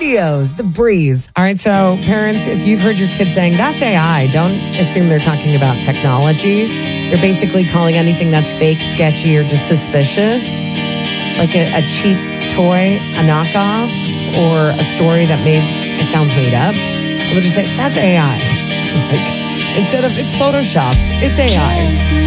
Studios, The Breeze. All right, so parents, if you've heard your kids saying, that's AI, don't assume they're talking about technology. They're basically calling anything that's fake, sketchy, or just suspicious, like a cheap toy, a knockoff, or a story that sounds made up. We'll just say, that's AI. Like, instead of, it's photoshopped, it's AI.